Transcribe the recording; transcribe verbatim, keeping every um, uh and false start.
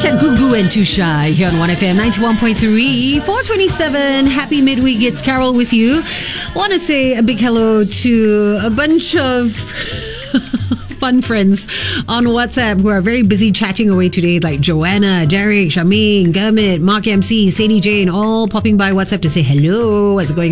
Hashtag Gugu and Tusha here on one F M ninety-one point three, four twenty-seven. Happy midweek. It's Carol with you. Want to say a big hello to a bunch of fun friends on WhatsApp who are very busy chatting away today, like Joanna, Derek, Charmaine, Gurmit, Mark M C, Sadie Jane, all popping by WhatsApp to say hello. What's going